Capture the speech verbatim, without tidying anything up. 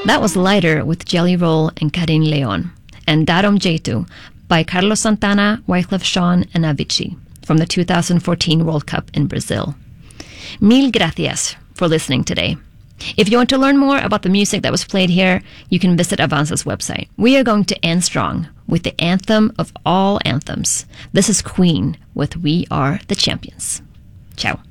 That was Lighter with Jelly Roll and Karin Leon, and Darom Jetu by Carlos Santana, Wyclef Jean, and Avicii from the two thousand fourteen World Cup in Brazil. Mil gracias for listening today. If you want to learn more about the music that was played here, you can visit Avanza's website. We are going to end strong with the anthem of all anthems. This is Queen with We Are the Champions. Ciao.